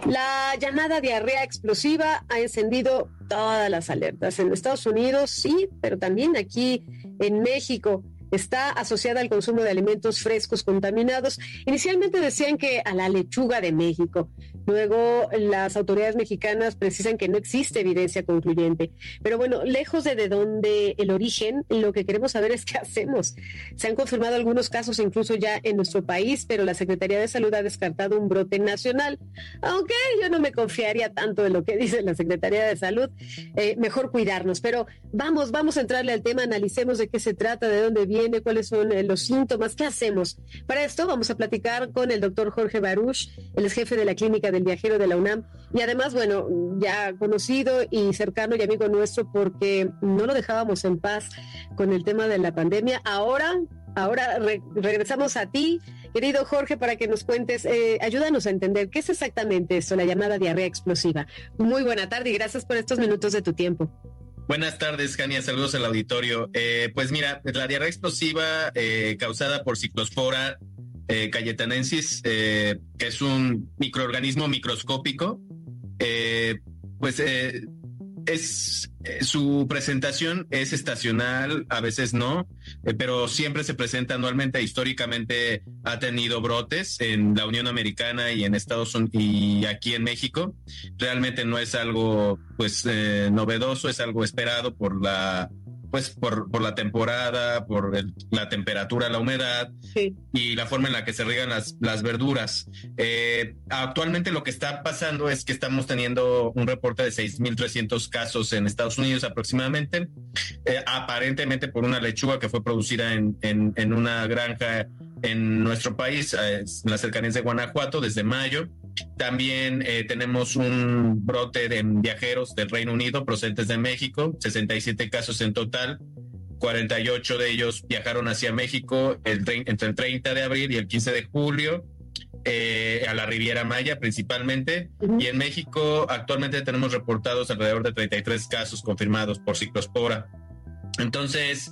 La llamada diarrea explosiva ha encendido todas las alertas en Estados Unidos, sí, pero también aquí en México. Está asociada al consumo de alimentos frescos contaminados. Inicialmente decían que a la lechuga de México. Luego las autoridades mexicanas precisan que no existe evidencia concluyente. Pero bueno, lejos de dónde el origen, lo que queremos saber es qué hacemos. Se han confirmado algunos casos incluso ya en nuestro país, pero la Secretaría de Salud ha descartado un brote nacional. Aunque yo no me confiaría tanto en lo que dice la Secretaría de Salud. Mejor cuidarnos. Pero vamos a entrarle al tema, analicemos de qué se trata, de dónde viene, cuáles son los síntomas, qué hacemos. Para esto vamos a platicar con el doctor Jorge Baruch, él es jefe de la Clínica del Viajero de la UNAM, y además, bueno, ya conocido y cercano y amigo nuestro porque no lo dejábamos en paz con el tema de la pandemia. Ahora regresamos a ti, querido Jorge, para que nos cuentes, ayúdanos a entender qué es exactamente esto, la llamada diarrea explosiva. Muy buena tarde y gracias por estos minutos de tu tiempo. Buenas tardes, Jania. Saludos al auditorio. Pues mira, la diarrea explosiva causada por Cyclospora cayetanensis, que es un microorganismo microscópico, su presentación es estacional, a veces no, pero siempre se presenta anualmente. Históricamente ha tenido brotes en la Unión Americana y en Estados Unidos y aquí en México. Realmente no es algo novedoso, es algo esperado por la temporada, por la temperatura, la humedad, sí, y la forma en la que se riegan las verduras. Actualmente lo que está pasando es que estamos teniendo un reporte de 6,300 casos en Estados Unidos aproximadamente, aparentemente por una lechuga que fue producida en una granja en nuestro país, en las cercanías de Guanajuato, desde mayo. También tenemos un brote de viajeros del Reino Unido procedentes de México, 67 casos en total, 48 de ellos viajaron hacia México entre el 30 de abril y el 15 de julio, a la Riviera Maya principalmente, y en México actualmente tenemos reportados alrededor de 33 casos confirmados por Cyclospora. Entonces,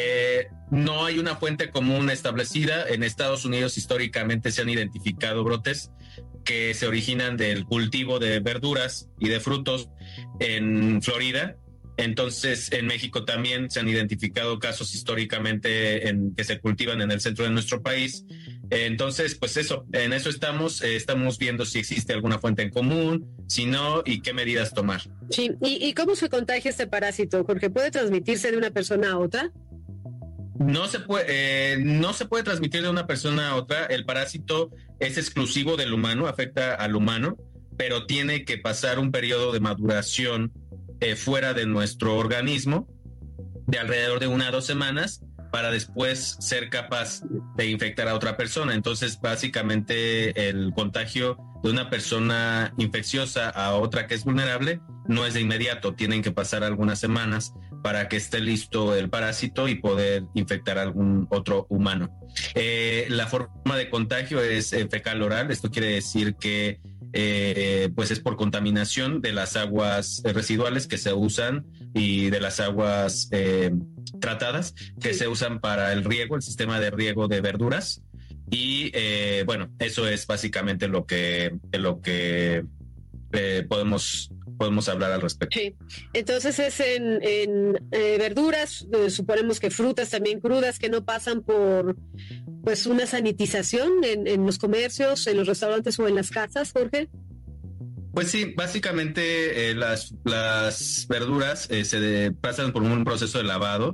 no hay una fuente común establecida. En Estados Unidos históricamente se han identificado brotes que se originan del cultivo de verduras y de frutos en Florida. Entonces, en México también se han identificado casos históricamente que se cultivan en el centro de nuestro país. Entonces, pues en eso estamos viendo si existe alguna fuente en común, si no, y qué medidas tomar. Sí, ¿y cómo se contagia este parásito, Jorge? ¿Puede transmitirse de una persona a otra? No se puede transmitir de una persona a otra. El parásito es exclusivo del humano, afecta al humano, pero tiene que pasar un periodo de maduración fuera de nuestro organismo de alrededor de 1 a 2 semanas para después ser capaz de infectar a otra persona. Entonces, básicamente, el contagio de una persona infecciosa a otra que es vulnerable no es de inmediato. Tienen que pasar algunas semanas para que esté listo el parásito y poder infectar a algún otro humano. La forma de contagio es fecal oral. Esto quiere decir que pues es por contaminación de las aguas residuales que se usan y de las aguas tratadas que se usan para el riego, el sistema de riego de verduras. Y bueno, eso es básicamente lo que podemos hablar al respecto. Sí, entonces es en verduras, suponemos que frutas también crudas que no pasan por pues una sanitización en los comercios, en los restaurantes o en las casas, Jorge. Pues sí, básicamente las verduras se pasan por un proceso de lavado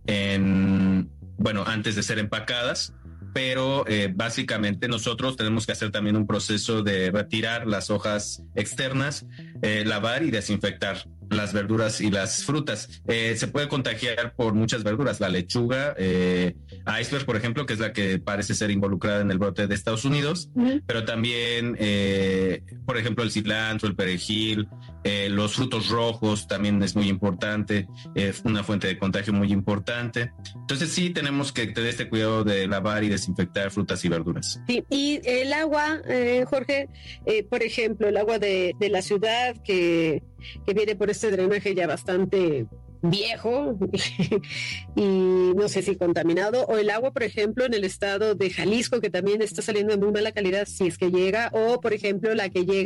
antes de ser empacadas, pero básicamente nosotros tenemos que hacer también un proceso de retirar las hojas externas, lavar y desinfectar las verduras y las frutas. Se puede contagiar por muchas verduras, la lechuga, iceberg, por ejemplo, que es la que parece ser involucrada en el brote de Estados Unidos, pero también, por ejemplo, el cilantro, el perejil, los frutos rojos también es muy importante, es una fuente de contagio muy importante. Entonces sí tenemos que tener este cuidado de lavar y desinfectar frutas y verduras. Sí, y el agua, Jorge, por ejemplo, el agua de la ciudad que viene por este drenaje ya bastante viejo y no sé si contaminado, o el agua, por ejemplo, en el estado de Jalisco, que también está saliendo de muy mala calidad si es que llega, o por ejemplo la que llega